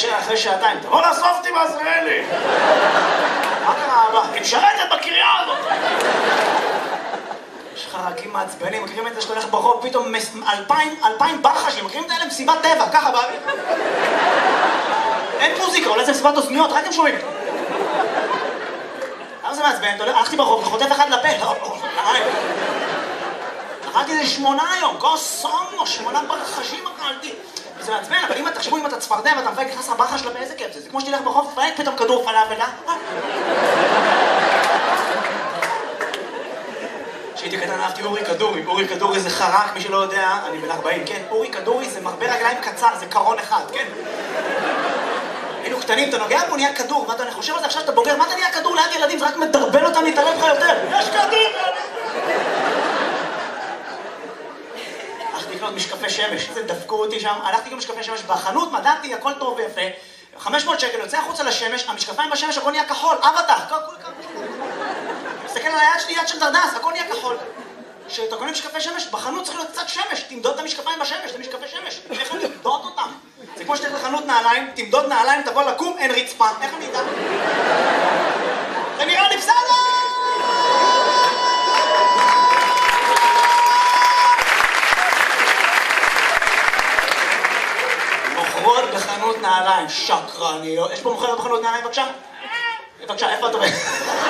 אחרי שעתיים, תבוא לאסוף אותי בעזריאלי! מה קרה אבא? היא משרתת בקריה הזאת! יש לך רקים מעצבנים, מכירים את זה שאתה הולך ברחוב, פתאום 2,000 ברחשים, מכירים את האלה מסיבת טבע, ככה באוויר? אין מוזיקה, אולי זה מסיבת אוזניות, רק הם שומעים. למה זה מעצבן? הלכתי ברחוב וחוטף אחד לפה, אכלתי איזה 8 היום, קוסומו, 8 ברחשים אכלתי. זה מעצבן, אבל אם תחשבו אם אתה צפרדע ואתה מפייק נכנס הברחה שלה באיזה כיף זה, זה כמו שתלך ברחוב, תפייק פתאום כדור פלאפל, כשהייתי קטן אהבתי אורי כדורי, אורי כדורי זה חרק, מי שלא יודע, אני בן 40, כן? אורי כדורי זה מרבה רגליים קצר, זה קרון אחד, כן? היינו קטנים, אתה נוגע בו, נהיה כדור, מה אתה חושב על זה עכשיו, אתה בוגר, מה אתה נהיה כדור ליד ילדים, זה רק מדרבן אותם להתערב לך יותר, יש כדור! הלכתי לקנות משקפי שמש, זה דפקו אותי שם, הלכתי לקנות משקפי שמש בחנות, מדעתי, הכל טוב ויפה, 500 שקל, יוצא החוצה לשמש, המשקפיים בשמש, הכל נהיה כחול, אבטח, תסתכל על היד שלי, יד של דרדס, הכל נהיה כחול. כשאתה קונה משקפי שמש, בחנות צריך להיות קצת שמש, תמדוד את המשקפיים בשמש, זה משקפי שמש, איך אני תמדוד אותם? זה כמו שתלך לחנות נעליים, תמדוד נעליים, תבוא לקום, אין רצפה, איך אני אדע? זה נראה לי בסדר! מוכרות בחנות נעליים, שקרניות. יש פה מוכרת בחנות נעליים, בבקשה? בבקשה, איפה את עובדת?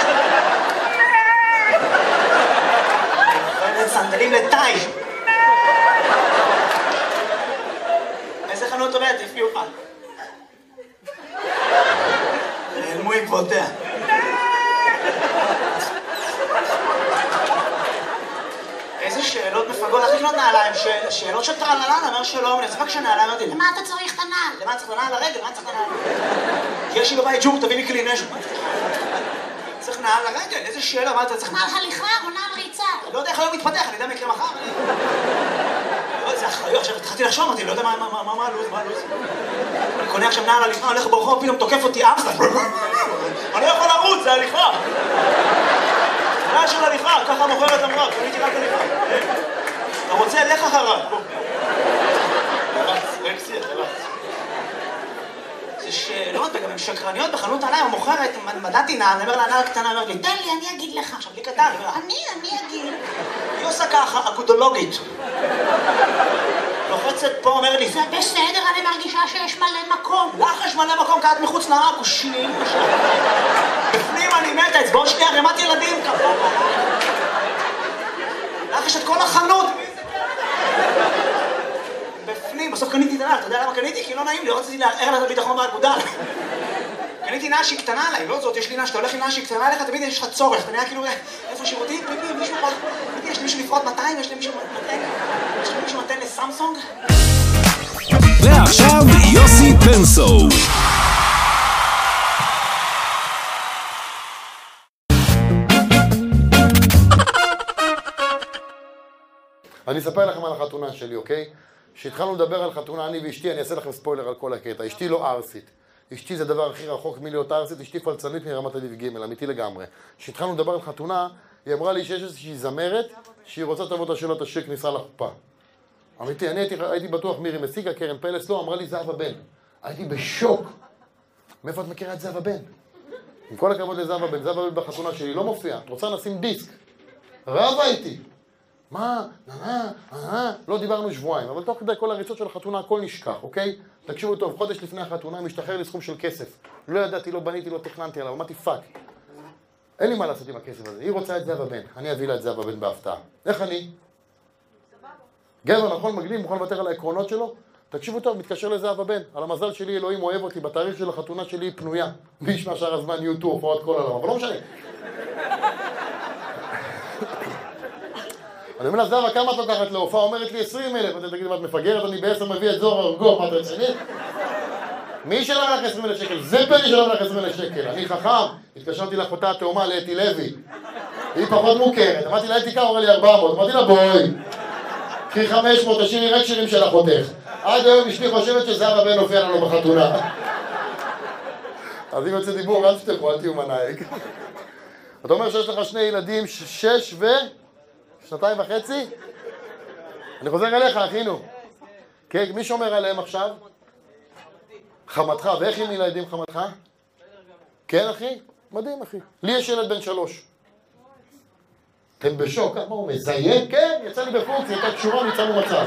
סנדלים לטאי. איזה חנות עובדת? הפגיעו לך. נעלמו עקבותיה. איזה שאלות מפגות, איך לקנות נעליים? שאלות של טרללה, אומר שלום, אני אצבק שנעליים, אמרתי, למה אתה צריך את הנעל? למה אתה צריך את הנעל לרגל? למה אתה צריך את הנעל? יש לי בבית ג'וק, תביא לי כלי נשק. צריך נעל לרגל, איזה שאלה, מה אתה צריך? נעל הליכה או נעל ריצה? לא יודע איך היום מתפתח, אני יודע מה יקרה מחר. זה אחריות, עכשיו התחלתי לחשוב, אמרתי, לא יודע מה הלו"ז, אני קונה עכשיו נעל הליכה, הולך ברחוב, פתאום תוקף אותי אמסטר. אני לא יכול לרוץ, זה הליכה. נעל של הליכה, ככה מוכרת אמרה, קניתי רק הליכה. אתה רוצה, לך אחריו. רקסי, אתה רץ. זה שאלות, וגם הן שקרניות בחנות נעליים, המוכרת, מדעתי נעל, אני אומר לה, נעל קטנה, אומר לי, תן לי, אני אגיד לך. עכשיו, לי קטן, אני אגיד. היא עושה ככה, אגודולוגית. לוחצת פה, אומרת לי, זה בסדר, אני מרגישה שיש מלא מקום. לך יש מלא מקום, כעת מחוץ לעכושים. בפנים אני מתה, אצבעות שלי ערימת ילדים, כפה. לך יש את כל החנות. בפנים, בסוף קניתי את הנעל, אתה יודע למה קניתי? כי לא נעים לי, לא רציתי לערער לה את הביטחון באגודל. קניתי נעל שהיא קטנה עליי, לא זאת, יש לי נעל, שאתה הולך עם נעל שהיא קטנה עליך, תמיד יש לך צורך, אתה נראה כאילו, איפה שירותים? פיפי, מישהו פה, יש לי מישהו לפרוט 200, יש לי מישהו מתן לסמסונג? ועכשיו יוסי פנסו. אני אספר לכם על החתונה שלי, אוקיי? כשהתחלנו לדבר על חתונה, אני ואשתי, אני אעשה לכם ספוילר על כל הקטע. אשתי לא ארסית. אשתי זה הדבר הכי רחוק מלהיות ארסית, אשתי פלצנית מרמת אביב ג', אמיתי לגמרי. כשהתחלנו לדבר על חתונה, היא אמרה לי שיש איזושהי זמרת שהיא רוצה תבוא את השאלה את השיר כניסה לחופה. אמיתי, אני הייתי בטוח מירי מסיגה, קרן פלס, לא, אמרה לי זהבה בן. הייתי בשוק. מאיפה את מכירה את זהבה בן? עם כל הכבוד לזהבה בן, זהבה בן בחתונה שלי לא מופיעה. את רוצה נשים דיסק. רבה איתי. מה? לא דיברנו שבועיים, אבל תוך כדי כל הריצות של החתונה הכל נשכח, אוקיי? תקשיבו טוב, חודש לפני החתונה משתחרר לי סכום של כסף. לא ידעתי, לא בניתי, לא תכננתי עליו, אמרתי פאק. אין לי מה לעשות עם הכסף הזה, היא רוצה את זהבה בן, אני אביא לה את זהבה בן בהפתעה. איך אני? גבר, נכון, מגניב, מוכן לוותר על העקרונות שלו? תקשיבו טוב, מתקשר לזהבה בן, על המזל שלי אלוהים אוהב אותי, בתאריך של החתונה שלי היא פנויה. מי ישמע שאר הזמן יוטיוב, הופעות כל העולם, אבל לא משנה. אני אומר לה, זהבה, כמה את לוקחת להופעה? אומרת לי 20,000. אתה תגיד, מה, את מפגרת? אני ב10 מביא את זוהר ארגוב, מה אתה רצינית? מי ישלם לך 20,000 שקל? זה פרי ישלם לך 20,000 שקל. אני חכם, התקשרתי לאחותה התאומה לאתי לוי. היא פחות מוכרת. אמרתי לה, אתי כמה? אומר לי 400. אמרתי לה, בואי. קחי 500, תשאירי רק שירים של אחותך. עד היום אשתי חושבת שזהבה בן הופיע לנו בחתונה. אז אם יוצא דיבור, אל תפתחו, אל תהיו מנהיג. אתה אומר שיש לך שני ילדים, 6 2.5? אני חוזר אליך, אחינו. כן, מי שומר עליהם עכשיו? חמתך, ואיך עם ילדים חמתך? כן, אחי? מדהים, אחי. לי יש ילד בן 3. אתם בשוק, מה הוא מזיין? כן, יצא לי בפונקציה, הייתה קשורה, ניצלנו מצב.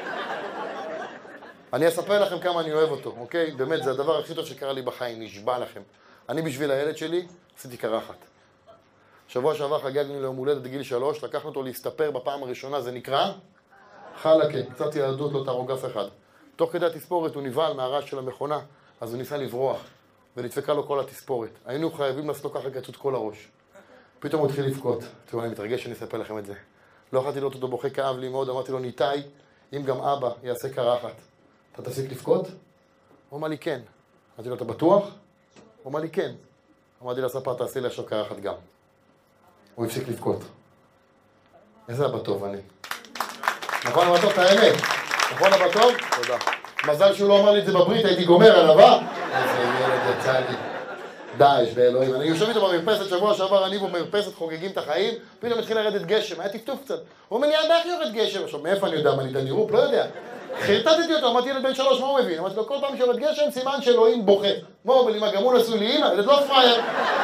אני אספר לכם כמה אני אוהב אותו, אוקיי? באמת, זה הדבר הכי טוב שקרה לי בחיים, נשבע לכם. אני בשביל הילד שלי, עשיתי קרחת. שבוע שעבר חגגנו ליום הולדת בגיל 3, לקחנו אותו להסתפר בפעם הראשונה, זה נקרא חלקה, קצת ילדות, לא תהרוג אף אחד. תוך כדי התספורת הוא נבהל מהרעש של המכונה, אז הוא ניסה לברוח, ונדפקה לו כל התספורת. היינו חייבים לעשות לו ככה קצות כל הראש. פתאום הוא התחיל לבכות. תראו, אני מתרגש שאני אספר לכם את זה. לא יכולתי לראות אותו בוכה, כאב לי מאוד, אמרתי לו, ניתאי, אם גם אבא יעשה קרחת, אתה תפסיק לבכות? הוא אמר לי כן. אמרתי לו, אתה בטוח? הוא אמר לי כן. אמרתי לספר, תעשי לי עכשיו קרחת גם. הוא הפסיק לבכות. איזה אבא טוב אני. נכון אבא טוב, את האמת? נכון אבא טוב? תודה. מזל שהוא לא אמר לי את זה בברית, הייתי גומר עליו, אה? איזה ילד יצא לי. דאעש באלוהים. אני יושב איתו במרפסת, שבוע שעבר אני במרפסת, חוגגים את החיים, פתאום התחיל לרדת גשם, היה טפטוף קצת. הוא אומר לי, איך יורד גשם? עכשיו, מאיפה אני יודע מה ניתן לירופ? לא יודע. חרטטתי אותו, אמרתי ילד בן 3, מה הוא מבין? אמרתי לו, כל פעם שיורד גשם, סימן שאלוהים בוכה. מה הוא אומר לי, מה, גם הוא נשוי לי? אמא, ילד לא פרייר.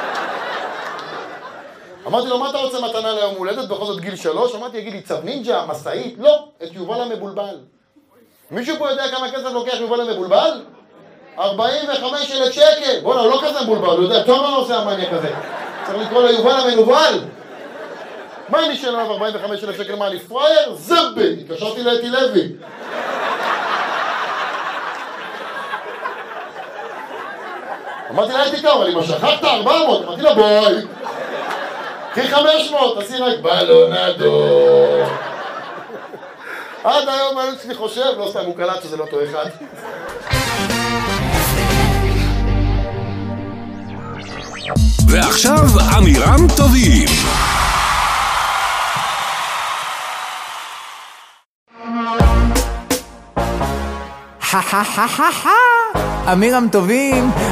אמרתי לו, מה אתה רוצה מתנה ליום הולדת? בכל זאת גיל 3? אמרתי, יגיד לי, צו נינג'ה, מסעית? לא, את יובל המבולבל. מישהו פה יודע כמה כסף לוקח יובל המבולבל? 45,000 שקל. בוא'נה, הוא לא כזה מבולבל, הוא יודע, טוב מה עושה המניה כזה. צריך לקרוא לו יובל המנובל. מה אני שאלה 45,000 שקל? מה, אני פרייר? זבל! התקשרתי לאתי לוי. אמרתי לה, אתי כמה, אבל אם שכחת 400, אמרתי לה, בואי. קחי 500, תעשי רק בלונדו. עד היום אני אצלי חושב, לא סתם, הוא קלט שזה לא אותו אחד. ועכשיו אמירם טובים. אמירם טובים,